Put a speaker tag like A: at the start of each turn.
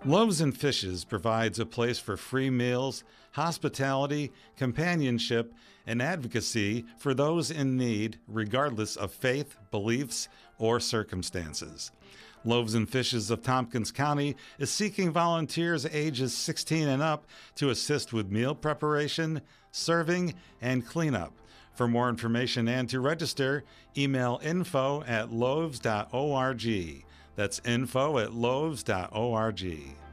A: Loaves and Fishes provides a place for free meals, hospitality, companionship, and advocacy for those in need, regardless of faith, beliefs, or circumstances. Loaves and Fishes of Tompkins County is seeking volunteers ages 16 and up to assist with meal preparation, serving, and cleanup. For more information and to register, email info@loaves.org. That's info@loaves.org.